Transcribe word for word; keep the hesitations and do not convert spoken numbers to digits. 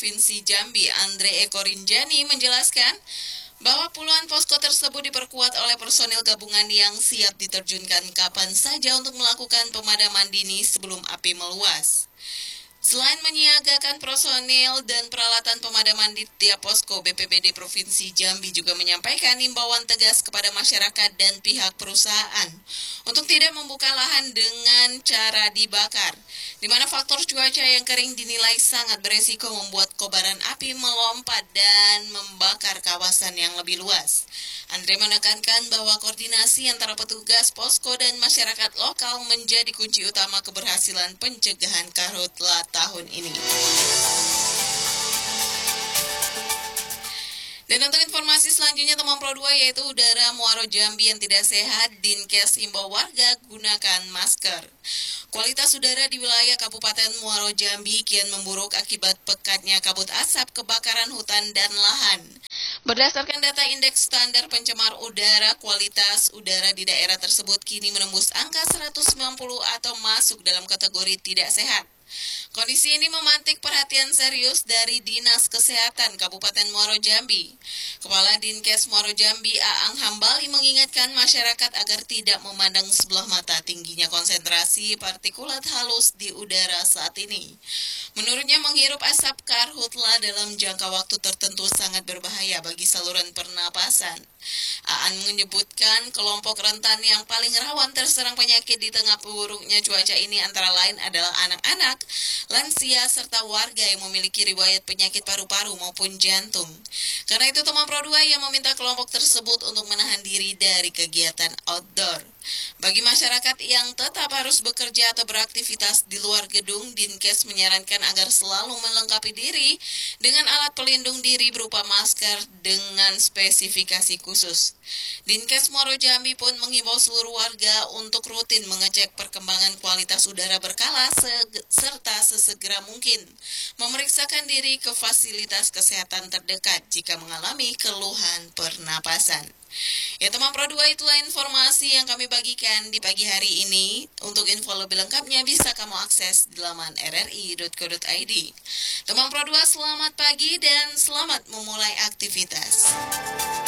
Provinsi Jambi, Andre Eko Rinjani, menjelaskan bahwa puluhan posko tersebut diperkuat oleh personil gabungan yang siap diterjunkan kapan saja untuk melakukan pemadaman dini sebelum api meluas. Selain menyiagakan personil dan peralatan pemadaman di tiap posko, B P B D Provinsi Jambi juga menyampaikan imbauan tegas kepada masyarakat dan pihak perusahaan untuk tidak membuka lahan dengan cara dibakar, di mana faktor cuaca yang kering dinilai sangat beresiko membuat kobaran api melompat dan membakar kawasan yang lebih luas. Andre menekankan bahwa koordinasi antara petugas posko dan masyarakat lokal menjadi kunci utama keberhasilan pencegahan karhutla tahun ini. Dan untuk informasi selanjutnya, teman Pro dua, yaitu udara Muaro Jambi yang tidak sehat, Dinkes imbau warga gunakan masker. Kualitas udara di wilayah Kabupaten Muaro Jambi kian memburuk akibat pekatnya kabut asap kebakaran hutan dan lahan. Berdasarkan data Indeks Standar Pencemar Udara, kualitas udara di daerah tersebut kini menembus angka seratus sembilan puluh atau masuk dalam kategori tidak sehat. Kondisi ini memantik perhatian serius dari Dinas Kesehatan Kabupaten Muaro Jambi. Kepala Dinkes Muaro Jambi, Aang Hambali, mengingatkan masyarakat agar tidak memandang sebelah mata tingginya konsentrasi partikulat halus di udara saat ini. Menurutnya, menghirup asap karhutla dalam jangka waktu tertentu sangat berbahaya bagi saluran pernapasan. Aan menyebutkan kelompok rentan yang paling rawan terserang penyakit di tengah buruknya cuaca ini antara lain adalah anak-anak, lansia, serta warga yang memiliki riwayat penyakit paru-paru maupun jantung. Karena itu, teman Pro dua yang meminta kelompok tersebut untuk menahan diri dari kegiatan outdoor. Bagi masyarakat yang tetap harus bekerja atau beraktivitas di luar gedung, Dinkes menyarankan agar selalu melengkapi diri dengan alat pelindung diri berupa masker dengan spesifikasi khusus. Dinkes Muaro Jambi pun menghimbau seluruh warga untuk rutin mengecek perkembangan kualitas udara berkala se- serta sesegera mungkin memeriksakan diri ke fasilitas kesehatan terdekat jika mengalami keluhan pernapasan. Ya teman Pro dua, itulah informasi yang kami bagikan di pagi hari ini. Untuk info lebih lengkapnya bisa kamu akses di laman r r i dot co dot i d. Teman Pro dua, selamat pagi dan selamat memulai aktivitas.